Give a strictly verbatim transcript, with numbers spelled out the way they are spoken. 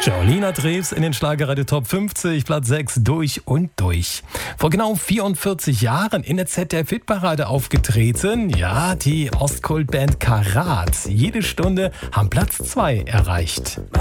Jolina Drews in den Schlagerradio Top fünfzig, Platz sechs, durch und durch. Vor genau vierundvierzig Jahren in der Z D F-Hitparade aufgetreten. Ja, die Ostkult-Band Karat. Jede Stunde haben Platz zwei erreicht.